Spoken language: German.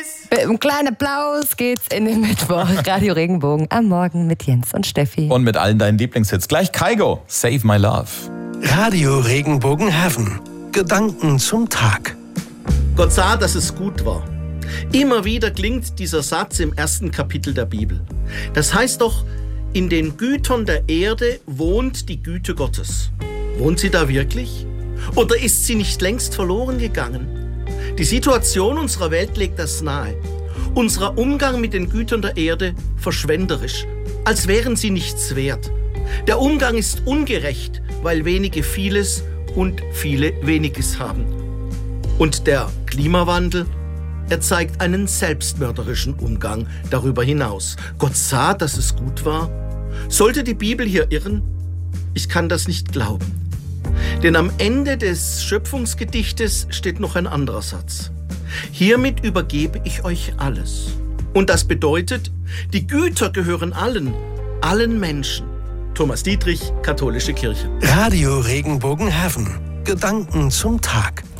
Mit einem kleinen Applaus geht's in den Mittwoch. Radio Regenbogen am Morgen mit Jens und Steffi. Und mit allen deinen Lieblingshits. Gleich Kygo, Save My Love. Radio Regenbogen Heaven. Gedanken zum Tag. Gott sah, dass es gut war. Immer wieder klingt dieser Satz im 1. Kapitel der Bibel. Das heißt doch, in den Gütern der Erde wohnt die Güte Gottes. Wohnt sie da wirklich? Oder ist sie nicht längst verloren gegangen? Die Situation unserer Welt legt das nahe. Unser Umgang mit den Gütern der Erde verschwenderisch, als wären sie nichts wert. Der Umgang ist ungerecht, weil wenige vieles und viele weniges haben. Und der Klimawandel, er zeigt einen selbstmörderischen Umgang darüber hinaus. Gott sah, dass es gut war. Sollte die Bibel hier irren? Ich kann das nicht glauben. Denn am Ende des Schöpfungsgedichtes steht noch ein anderer Satz. Hiermit übergebe ich euch alles. Und das bedeutet, die Güter gehören allen Menschen. Thomas Dietrich, Katholische Kirche. Radio Regenbogen Heaven. Gedanken zum Tag.